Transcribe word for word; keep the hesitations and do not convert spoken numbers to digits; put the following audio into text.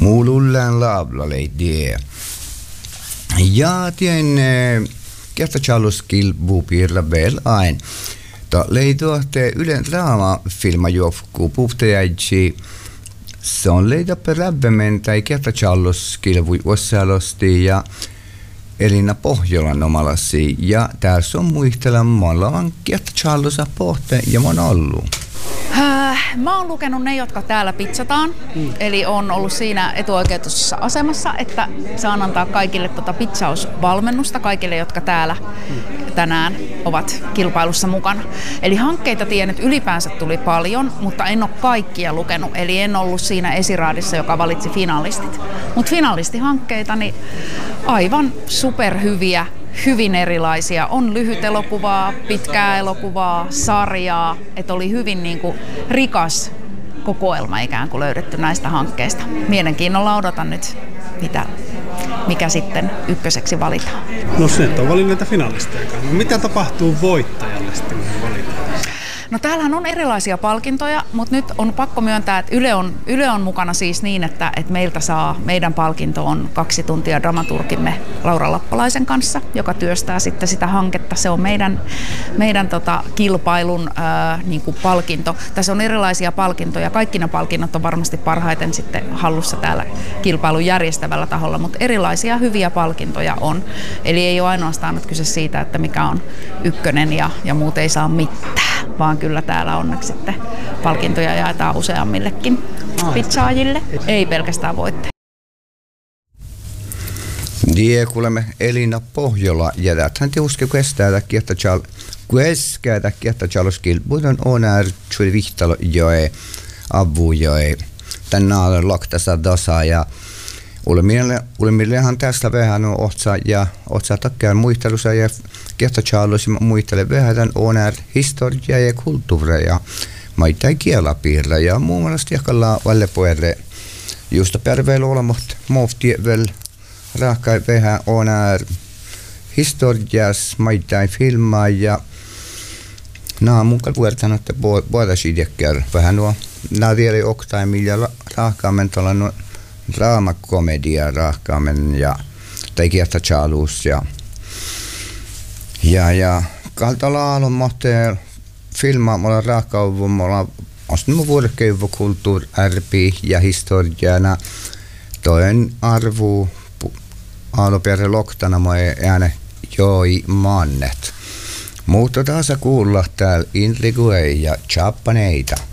Muulullaan laavlalei die. Ja tien kerta Charles-kilpupiirra vielä aina. Ta leidohte ylen draamafilma johkuu puhtajaitsi. Se on leidoppe räbbemen tai kerta Charles-kilpui ossalosti ja Elina Pohjolan omalasi. Ja tässä on muistella mulla kerta Charlesa pohte ja mä oon ollut. Mä oon lukenut ne, jotka täällä pitsataan, mm. eli on ollut siinä etuoikeutussa asemassa, että saan antaa kaikille tota pitsausvalmennusta, kaikille, jotka täällä mm. tänään ovat kilpailussa mukana. Eli hankkeita tiedän, että ylipäänsä tuli paljon, mutta en ole kaikkia lukenut, eli en ollut siinä esiraadissa, joka valitsi finalistit. Mutta finalistihankkeita, niin aivan superhyviä. Hyvin erilaisia. On lyhyt elokuvaa, pitkää elokuvaa, sarjaa. Että oli hyvin niin kuin rikas kokoelma ikään kuin löydetty näistä hankkeista. Mielenkiinnolla odotan nyt, mitä, mikä sitten ykköseksi valitaan. No se on valinneita finalisteja. No, mitä tapahtuu voittajalle sitten, kun valitaan? No täällähän on erilaisia palkintoja, mutta nyt on pakko myöntää, että Yle on, Yle on mukana siis niin, että, että meiltä saa, meidän palkinto on kaksi tuntia dramaturgimme Laura Lappalaisen kanssa, joka työstää sitten sitä hanketta. Se on meidän, meidän tota, kilpailun ää, niin kuin palkinto. Tässä on erilaisia palkintoja. Kaikki ne palkinnot on varmasti parhaiten sitten hallussa täällä kilpailun järjestävällä taholla, mutta erilaisia hyviä palkintoja on. Eli ei ole ainoastaan nyt kyse siitä, että mikä on ykkönen ja, ja muut ei saa mitään, vaan kyllä täällä onneksi sitten palkintoja jaetaan useammillekin pitsaajille, ei pelkästään voittajille. Die kuulemme Elina Pohjola ja tähän tiuske kestää kiehtä chal keskää kiehtä Charles-kil budon onar tuli vihtalo joe avu joe tänään loktassa dasa ja Ulemille, ulemillehan tästä vähän on otsa ja otsa takia muistelussa ja kiehtä Charles muistele vähän onar historiaa ja kulttuuria maita kielapiirre ja muun muassa jakalla vallepoelle just perveellä olemat muufti vel rahkai vähän onar historias maita filmaa ja naa mun kalvuertan että puolta sidekkäär vähän nuo naa vielä oktai millä rahkaamen tuolla draamakomedia rahkaamen ja tai kiehtä Charles ja ja ja kaltala on mohte filma mulla rahkaavu mulla ostin mun vuorokkeivu kulttuur arpi ja historiana toinen arvu aloperre loktana moi ääne joi mannet mutta taas kuulla täällä Inriguei ja Chappaneita.